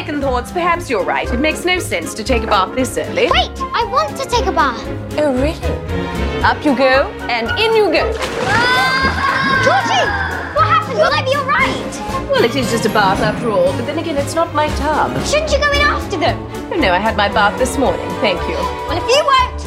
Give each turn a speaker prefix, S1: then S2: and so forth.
S1: second thoughts, perhaps you're right. It makes no sense to take a bath this early.
S2: Wait, I want to take a bath.
S1: Oh, really? Up you go, and in you go.
S2: Georgie, what happened? Will I be all right?
S1: Well, it is just a bath after all, but then again, it's not my tub.
S2: Shouldn't you go in after them?
S1: Oh, no, I had my bath this morning, thank you.
S2: Well, if you won't,